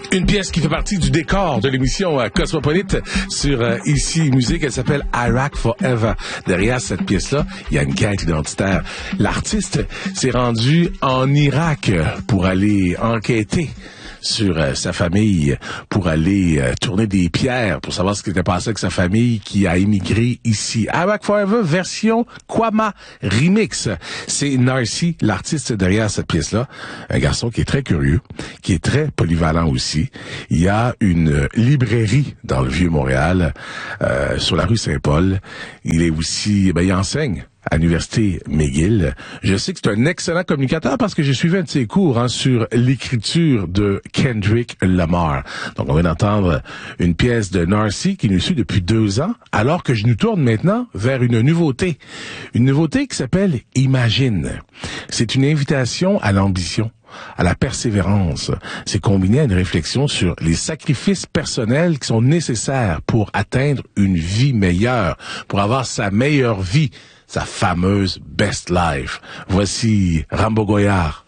Une pièce qui fait partie du décor de l'émission Cosmopolite sur Ici Musique. Elle s'appelle Iraq Forever. Derrière cette pièce-là, il y a une quête identitaire. L'artiste s'est rendu en Irak pour aller enquêter sur sa famille, pour aller tourner des pierres, pour savoir ce qui était passé avec sa famille qui a émigré ici. Iraq Forever, version Kwama Remix. C'est Narcy, l'artiste derrière cette pièce-là. Un garçon qui est très curieux, qui est très polyvalent aussi. Il y a une librairie dans le Vieux-Montréal, sur la rue Saint-Paul. Il est aussi, il enseigne à l'Université McGill. Je sais que c'est un excellent communicateur parce que j'ai suivi un de ses cours sur l'écriture de Kendrick Lamar. Donc, on vient d'entendre une pièce de Narcy qui nous suit depuis 2 ans, alors que je nous tourne maintenant vers une nouveauté. Une nouveauté qui s'appelle Imagine. C'est une invitation à l'ambition, à la persévérance. C'est combiné à une réflexion sur les sacrifices personnels qui sont nécessaires pour atteindre une vie meilleure, pour avoir sa meilleure vie, sa fameuse best life. Voici Rambo Goyard.